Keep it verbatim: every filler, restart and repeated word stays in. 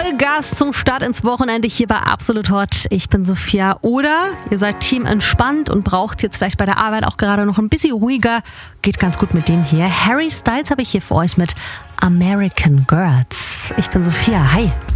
Vollgas zum Start ins Wochenende hier bei Absolut Hot. Ich bin Sophia. Oder ihr seid Team entspannt und braucht jetzt vielleicht bei der Arbeit auch gerade noch ein bisschen ruhiger. Geht ganz gut mit dem hier. Harry Styles habe ich hier für euch mit American Girls. Ich bin Sophia. Hi.